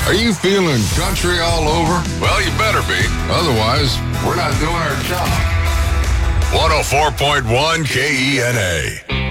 Are you feeling country all over? Well, you better be. Otherwise, we're not doing our job. 104.1 KENA.